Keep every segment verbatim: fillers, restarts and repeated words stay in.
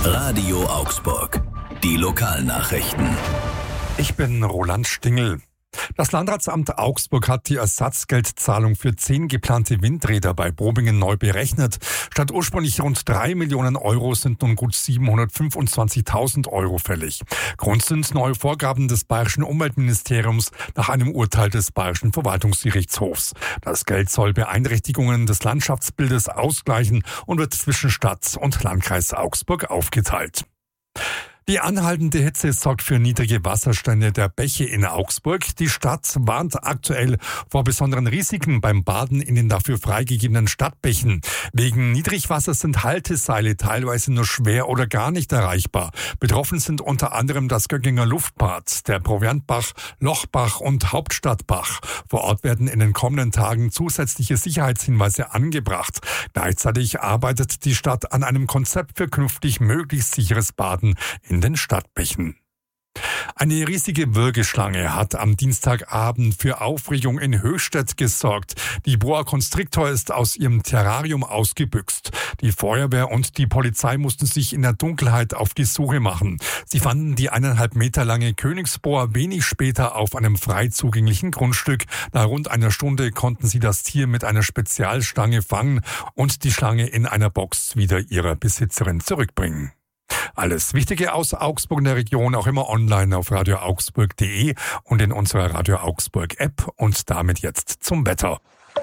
Radio Augsburg. Die Lokalnachrichten. Ich bin Roland Stingel. Das Landratsamt Augsburg hat die Ersatzgeldzahlung für zehn geplante Windräder bei Brobingen neu berechnet. Statt ursprünglich rund drei Millionen Euro sind nun gut siebenhundertfünfundzwanzigtausend Euro fällig. Grund sind neue Vorgaben des Bayerischen Umweltministeriums nach einem Urteil des Bayerischen Verwaltungsgerichtshofs. Das Geld soll Beeinträchtigungen des Landschaftsbildes ausgleichen und wird zwischen Stadt und Landkreis Augsburg aufgeteilt. Die anhaltende Hitze sorgt für niedrige Wasserstände der Bäche in Augsburg. Die Stadt warnt aktuell vor besonderen Risiken beim Baden in den dafür freigegebenen Stadtbächen. Wegen Niedrigwasser sind Halteseile teilweise nur schwer oder gar nicht erreichbar. Betroffen sind unter anderem das Göckinger Luftbad, der Proviantbach, Lochbach und Hauptstadtbach. Vor Ort werden in den kommenden Tagen zusätzliche Sicherheitshinweise angebracht. Gleichzeitig arbeitet die Stadt an einem Konzept für künftig möglichst sicheres Baden in den Stadtbächen. Eine riesige Würgeschlange hat am Dienstagabend für Aufregung in Höchstädt gesorgt. Die Boa Constrictor ist aus ihrem Terrarium ausgebüxt. Die Feuerwehr und die Polizei mussten sich in der Dunkelheit auf die Suche machen. Sie fanden die eineinhalb Meter lange Königsboa wenig später auf einem frei zugänglichen Grundstück. Nach rund einer Stunde konnten sie das Tier mit einer Spezialstange fangen und die Schlange in einer Box wieder ihrer Besitzerin zurückbringen. Alles Wichtige aus Augsburg und der Region auch immer online auf radio augsburg punkt de und in unserer Radio Augsburg App. Und damit jetzt zum Wetter.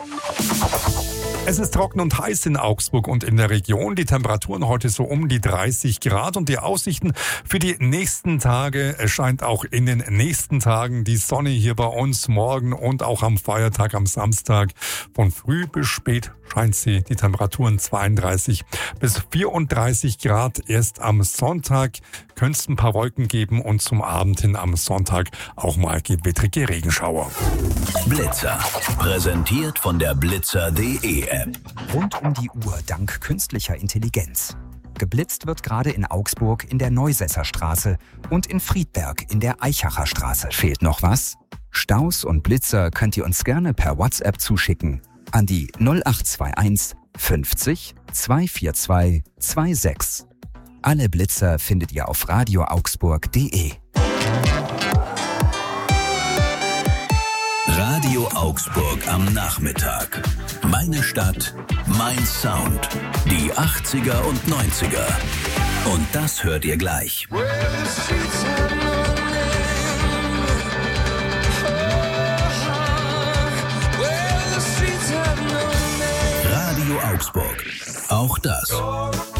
Es ist trocken und heiß in Augsburg und in der Region. Die Temperaturen heute so um die dreißig Grad und die Aussichten für die nächsten Tage. Es scheint auch in den nächsten Tagen die Sonne hier bei uns morgen und auch am Feiertag am Samstag. Von früh bis spät scheint sie. Die Temperaturen zweiunddreißig bis vierunddreißig Grad. Erst am Sonntag könnte es ein paar Wolken geben und zum Abend hin am Sonntag auch mal gewittrige Regenschauer. Blitzer. Präsentiert von der blitzer punkt de App. Rund um die Uhr dank künstlicher Intelligenz. Geblitzt wird gerade in Augsburg in der Neusesser Straße und in Friedberg in der Eichacher Straße. Fehlt noch was? Staus und Blitzer könnt ihr uns gerne per WhatsApp zuschicken an die null acht zwei eins fünfzig zweihundertvierundzwanzig sechsundzwanzig. Alle Blitzer findet ihr auf radio augsburg punkt de. Radio Augsburg am Nachmittag. Meine Stadt, mein Sound. Die achtziger und neunziger. Und das hört ihr gleich. Radio Augsburg. Auch das